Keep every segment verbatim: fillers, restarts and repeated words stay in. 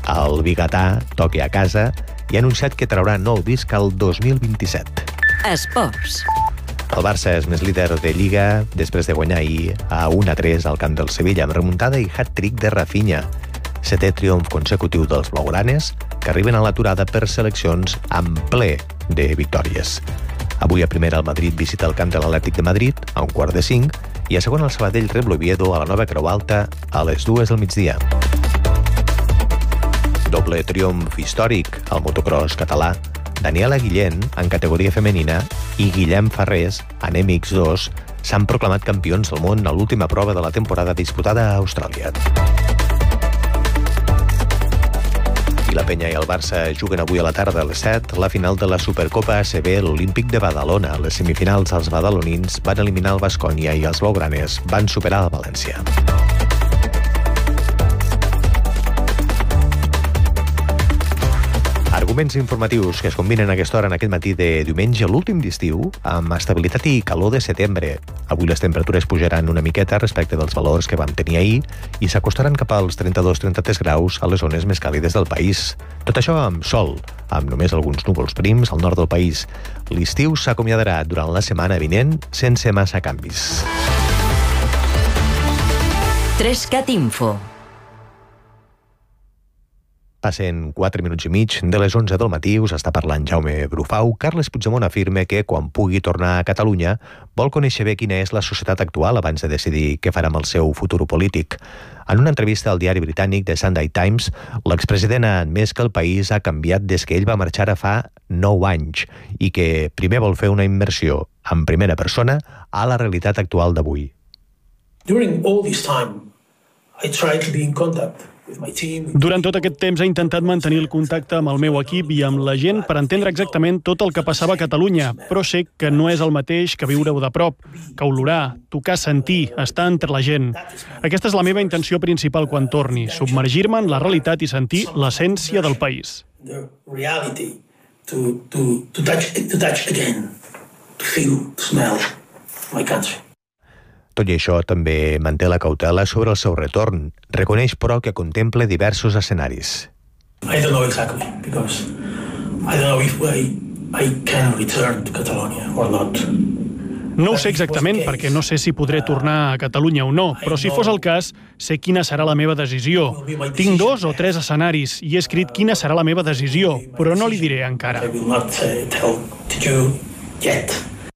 El biguetà toca a casa i ha anunciat que traurà nou disc al dos mil vint-i-set. Esports. El Barça és més líder de Lliga després de guanyar ahir a un a tres al camp del Sevilla amb remuntada i hat-trick de Rafinha. Setè triomf consecutiu dels blaugranes que arriben a l'aturada per seleccions amb ple de victòries. Avui a primera el Madrid visita el camp de l'Atlètic de Madrid a un quart de cinc i a segon el Sabadell rep l'Oviedo a la Nova Creu Alta a les dues del migdia. Doble triomf històric al motocross català. Daniela Guillén, en categoria femenina, i Guillem Farrés, en M X dos, s'han proclamat campions del món a l'última prova de la temporada disputada a Austràlia. I la Penya i el Barça juguen avui a la tarda a les set la final de la Supercopa A C B a l'Olímpic de Badalona. A les semifinals els badalonins van eliminar el Baskonia i els blaugranes van superar el València. Arguments informatius que es combinen a aquesta hora en aquest matí de diumenge, l'últim d'estiu, amb estabilitat i calor de setembre. Avui les temperatures pujaran una miqueta respecte dels valors que vam tenir ahir i s'acostaran cap als trenta-dos a trenta-tres graus a les zones més càlides del país. Tot això amb sol, amb només alguns núvols prims al nord del país. L'estiu s'acomiadarà durant la setmana vinent sense massa canvis. Trescat Info. Passen quatre minuts i mig de les onze del matí, us està parlant Jaume Brufau. Carles Puigdemont afirma que, quan pugui tornar a Catalunya, vol conèixer bé quina és la societat actual abans de decidir què farà amb el seu futur polític. En una entrevista al diari britànic The Sunday Times, l'expresident ha admès que el país ha canviat des que ell va marxar a fa nou anys i que primer vol fer una immersió en primera persona a la realitat actual d'avui. During all this time, I tried to be in contact. Durant tot aquest temps he intentat mantenir el contacte amb el meu equip i amb la gent per entendre exactament tot el que passava a Catalunya, però sé que no és el mateix que viure-ho de prop, que olorar, tocar, sentir, estar entre la gent. Aquesta és la meva intenció principal quan torni, submergir-me en la realitat i sentir l'essència del país. The reality, to, to, to touch, to touch again, to feel, to smell my country. Tot i això, també manté la cautela sobre el seu retorn. Reconeix, però, que contempla diversos escenaris. I don't know exactly, because I don't know if I, I can return to Catalonia or not. No ho sé exactament, perquè no sé si podré tornar a Catalunya o no, però si fos el cas, sé quina serà la meva decisió. Tinc dos o tres escenaris i he escrit quina serà la meva decisió, però no li diré encara. I will not uh, tell to you yet.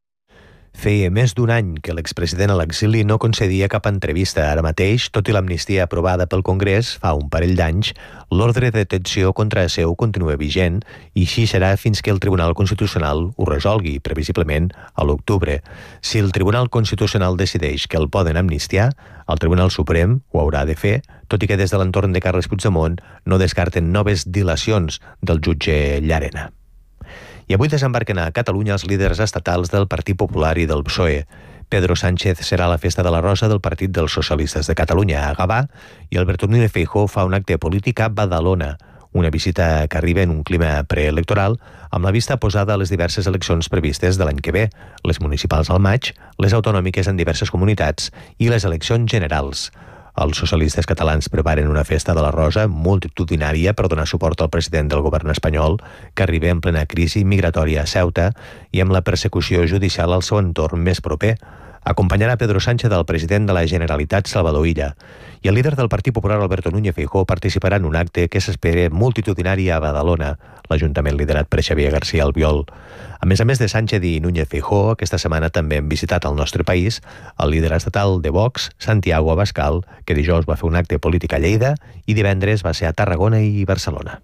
Feia més d'un any que l'expresident a l'exili no concedia cap entrevista. Ara mateix, tot i l'amnistia aprovada pel Congrés fa un parell d'anys, l'ordre de detenció contra seu continua vigent i així serà fins que el Tribunal Constitucional ho resolgui, previsiblement a l'octubre. Si el Tribunal Constitucional decideix que el poden amnistiar, el Tribunal Suprem ho haurà de fer, tot i que des de l'entorn de Carles Puigdemont no descarten noves dilacions del jutge Llarena. I avui desembarquen a Catalunya els líders estatals del Partit Popular i del P S O E. Pedro Sánchez serà a la Festa de la Rosa del Partit dels Socialistes de Catalunya a Gavà i Alberto Núñez Feijóo fa un acte polític a Badalona, una visita que arriba en un clima preelectoral amb la vista posada a les diverses eleccions previstes de l'any que ve, les municipals al maig, les autonòmiques en diverses comunitats i les eleccions generals. Els socialistes catalans preparen una festa de la Rosa multitudinària per donar suport al president del govern espanyol, que arriba en plena crisi migratòria a Ceuta i amb la persecució judicial al seu entorn més proper. Acompanyarà Pedro Sánchez el president de la Generalitat, Salvador Illa, i el líder del Partit Popular, Alberto Núñez Feijóo, participarà en un acte que s'espera multitudinari a Badalona, l'Ajuntament liderat per Xavier García Albiol. A més a més de Sánchez i Núñez Feijóo, aquesta setmana també han visitat el nostre país el líder estatal de Vox, Santiago Abascal, que dijous va fer un acte polític a Lleida i divendres va ser a Tarragona i Barcelona.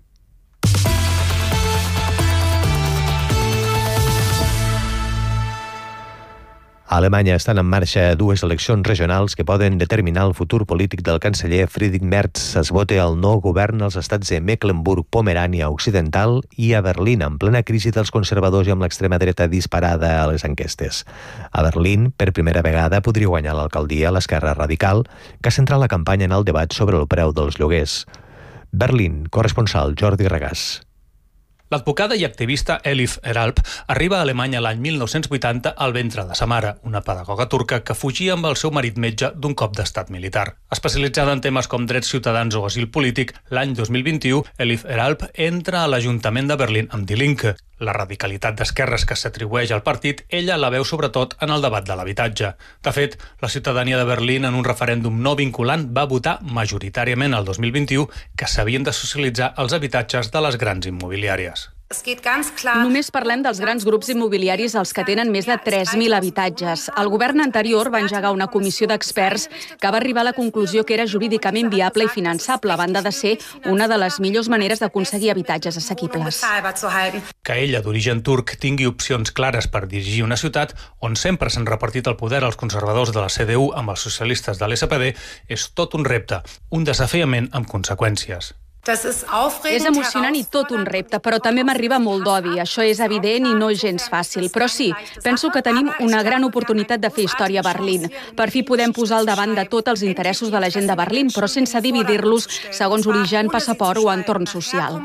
A Alemanya estan en marxa dues eleccions regionals que poden determinar el futur polític del canceller Friedrich Merz. Es vota el nou govern als estats de Mecklenburg-Pomerània Occidental i a Berlín, en plena crisi dels conservadors i amb l'extrema dreta disparada a les enquestes. A Berlín, per primera vegada, podria guanyar l'alcaldia l'esquerra radical, que ha centrat la campanya en el debat sobre el preu dels lloguers. Berlín, corresponsal Jordi Regàs. L'advocada i activista Elif Eralp arriba a Alemanya l'any mil nou-cents vuitanta al ventre de sa mare, una pedagoga turca que fugia amb el seu marit metge d'un cop d'estat militar. Especialitzada en temes com drets ciutadans o asil polític, l'any dos mil vint-i-u, Elif Eralp entra a l'Ajuntament de Berlín amb Die Linke. La radicalitat d'esquerres que s'atribueix al partit, ella la veu sobretot en el debat de l'habitatge. De fet, la ciutadania de Berlín en un referèndum no vinculant va votar majoritàriament el dos mil vint-i-u que s'havien de socialitzar els habitatges de les grans immobiliàries. Només parlem dels grans grups immobiliaris, els que tenen més de tres mil habitatges. El govern anterior va engegar una comissió d'experts que va arribar a la conclusió que era jurídicament viable i finançable, a banda de ser una de les millors maneres d'aconseguir habitatges assequibles. Que ella, d'origen turc, tingui opcions clares per dirigir una ciutat on sempre s'han repartit el poder als conservadors de la C D U amb els socialistes de l'S P D és tot un repte, un desafiament amb conseqüències. És emocionant i tot un repte, però també m'arriba molt d'odi. Això és evident i no és gens fàcil. Però sí, penso que tenim una gran oportunitat de fer història a Berlín. Per fi podem posar al davant de tot els interessos de la gent de Berlín, però sense dividir-los segons origen, passaport o entorn social.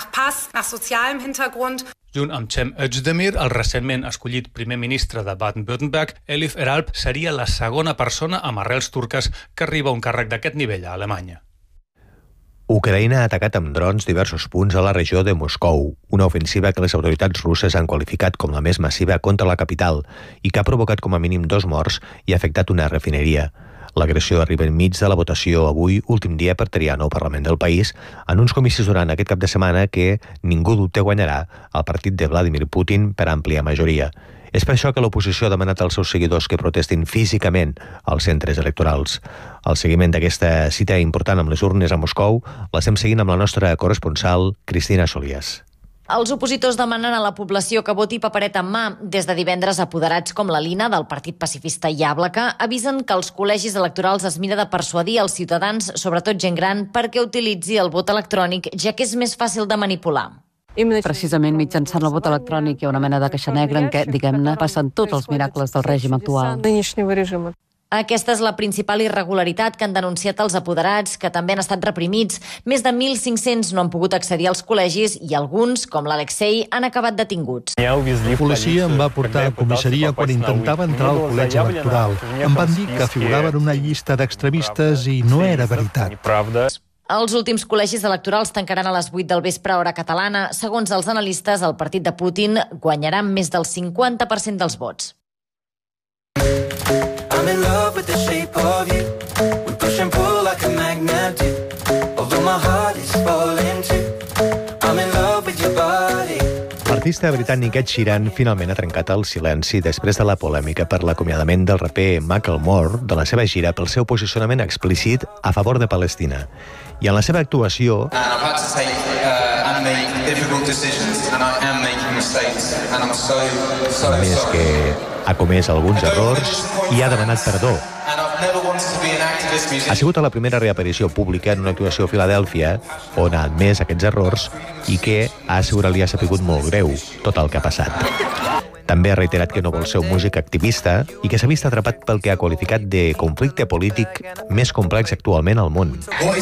Junt amb Cem Özdemir, el recentment escollit primer ministre de Baden-Württemberg, Elif Eralp seria la segona persona amb arrels turques que arriba a un càrrec d'aquest nivell a Alemanya. Ucraïna ha atacat amb drons diversos punts a la regió de Moscou, una ofensiva que les autoritats russes han qualificat com la més massiva contra la capital i que ha provocat com a mínim dos morts i ha afectat una refineria. L'agressió arriba enmig de la votació avui, últim dia per triar nou Parlament del país, en uns comicis durant aquest cap de setmana que ningú dubte guanyarà el partit de Vladimir Putin per àmplia majoria. És per això que l'oposició ha demanat als seus seguidors que protestin físicament als centres electorals. El seguiment d'aquesta cita important amb les urnes a Moscou l'estem seguint amb la nostra corresponsal, Cristina Solías. Els opositors demanen a la població que voti paperet en mà. Des de divendres, apoderats com la Lina, del Partit Pacifista Yablaca, avisen que els col·legis electorals es mira de persuadir els ciutadans, sobretot gent gran, perquè utilitzi el vot electrònic, ja que és més fàcil de manipular. Precisament mitjançant el vot electrònic hi ha una mena de caixa negra en què, diguem-ne, passen tots els miracles del règim actual. Aquesta és la principal irregularitat que han denunciat els apoderats, que també han estat reprimits. Més de mil cinc-cents no han pogut accedir als col·legis i alguns, com l'Alexei, han acabat detinguts. La policia em va portar a comissaria quan intentava entrar al col·legi electoral. Em van dir que figurava en una llista d'extremistes i no era veritat. Els últims col·legis electorals tancaran a les vuit del vespre hora catalana. Segons els analistes, el partit de Putin guanyarà més del cinquanta per cent dels vots. I'm in love with the shape of you. We push and pull like a magnet do. Although my heart is falling too. I'm in love with your body. L'artista britànic Ed Sheeran finalment ha trencat el silenci després de la polèmica per l'acomiadament del raper Macklemore de la seva gira pel seu posicionament explícit a favor de Palestina. I en la seva actuació... A més que ha comès alguns errors i ha demanat perdó. Ha sigut a la primera reaparició pública en una actuació a Filadèlfia on ha admès aquests errors i que ha assegurat li ha sapigut molt greu tot el que ha passat. També ha reiterat que no vol ser un músic activista i que s'ha vist atrapat pel que ha qualificat de conflicte polític més complex actualment al món.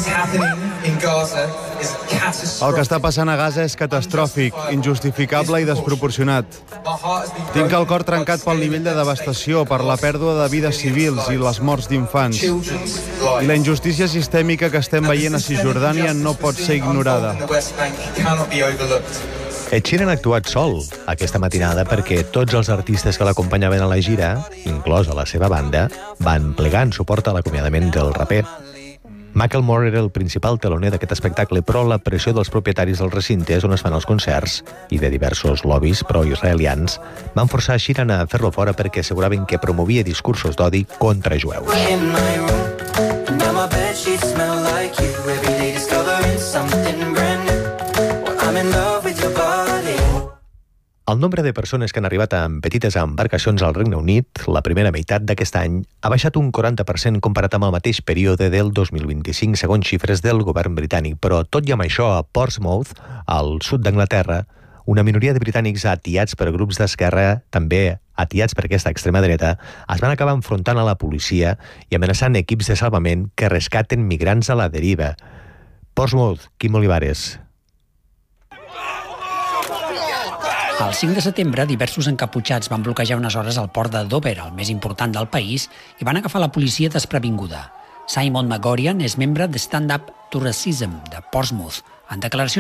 El que està passant a Gaza és catastròfic, injustificable i desproporcionat. Tinc el cor trencat pel nivell de devastació, per la pèrdua de vides civils i les morts d'infants. I la injustícia sistèmica que estem veient a Cisjordània no pot ser ignorada. Ed Sheeran ha actuat sol aquesta matinada perquè tots els artistes que l'acompanyaven a la gira, inclòs a la seva banda, van plegar en suport a l'acomiadament del raper. Macklemore era el principal teloner d'aquest espectacle, però la pressió dels propietaris dels recintes on es fan els concerts i de diversos lobbies pro-israelians van forçar Sheeran a fer-lo fora perquè asseguraven que promovia discursos d'odi contra jueus. El nombre de persones que han arribat amb petites embarcacions al Regne Unit la primera meitat d'aquest any ha baixat un quaranta per cent comparat amb el mateix període del dos mil vint-i-cinc, segons xifres del govern britànic. Però tot i amb això, a Portsmouth, al sud d'Anglaterra, una minoria de britànics atiats per grups d'esquerra, també atiats per aquesta extrema dreta, es van acabar enfrontant a la policia i amenaçant equips de salvament que rescaten migrants a la deriva. Portsmouth, Quim Olivares. El cinc de setembre, diversos encaputxats van bloquejar unes hores al port de Dover, el més important del país, i van agafar la policia desprevinguda. Simon Magorian és membre de Stand Up to Racism de Portsmouth. En declaracions